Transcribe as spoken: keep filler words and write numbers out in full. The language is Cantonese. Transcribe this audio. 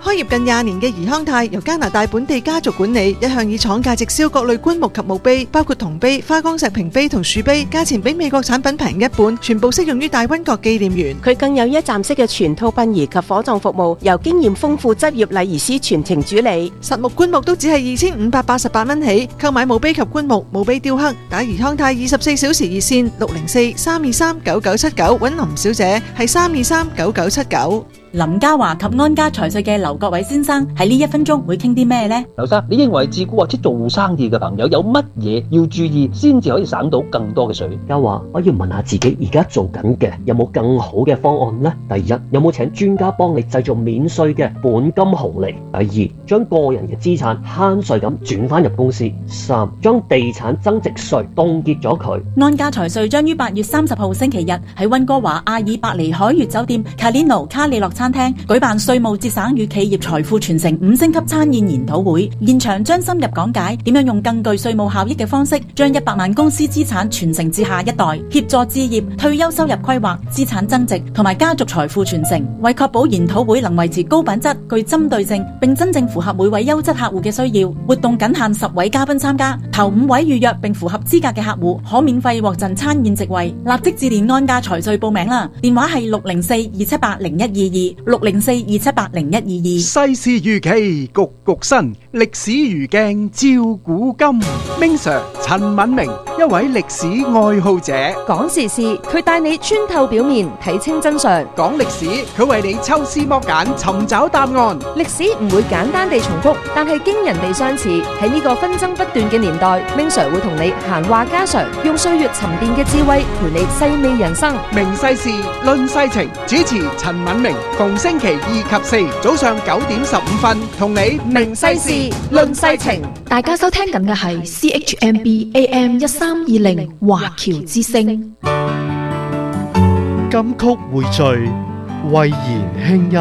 開業近廿年嘅怡康泰由加拿大本地家族管理，一向以廠價直銷各類棺木及墓碑，包括銅碑、花崗石屏碑同樹碑，價錢比美國產品平一半，全部適用於大溫國紀念園。 佢更有一站式嘅全套殯儀及火葬服務，由經驗豐富執業禮儀師全程主理。 實木棺木都只係二千五百八十八蚊起，購買墓碑及棺木、墓碑雕刻，打怡康泰二十四小時熱線六零四三二三九九七九，揾林小姐係三二三九九七九。 林家華及安家財稅嘅劉國偉先生喺呢一分鐘會傾啲咩呢？ 劉生，你認為自雇或者做生意嘅朋友有乜嘢要注意，先至可以省到更多嘅稅？ 家華，我要問下自己而家做緊嘅有冇更好嘅方案呢？第一，有冇請專家幫你製造免稅嘅本金紅利？第二，將個人嘅資產慳稅咁轉翻入公司？三，將地產增值稅凍結咗佢。 安家財稅將於八月三十號星期日喺溫哥華阿爾伯尼海悅酒店卡列奴卡里諾餐廳舉辦稅務節省與企業財富傳承五星級餐宴研討會，現場將深入講解點樣用更具稅務效益嘅方式，將一百萬公司資產傳承至下一代，協助置業、退休收入規劃、資產增值同埋家族財富傳承。為確保研討會能維持高品質、具針對性，並真正符合每位優質客戶嘅需要，活動僅限十位嘉賓參加，頭五位預約並符合資格嘅客戶可免費獲贈餐宴席位。立即致電安家財稅報名啦，電話係六零四二七八零一二二。六零四二七八零一二二。 世事如棋，局局新，歷史如鏡照古今。Ming Sir 陳敏明，一位歷史愛好者， 講時事，佢帶你穿透表面，睇清真相； 講歷史，佢為你抽絲剝繭，尋找答案。 歷史唔會簡單地重複，但係驚人地相似。喺呢個紛爭不斷嘅年代，Ming Sir會同你閒話家常，用歲月沉澱嘅智慧陪你細味人生。 明世事，論世情，主持陳敏明，逢星期二及四早上九點十五分，同你明世事論世情。 大家收聽緊嘅係 C H M B A M 一三二零華僑之聲。 金曲匯聚，慧言輕音。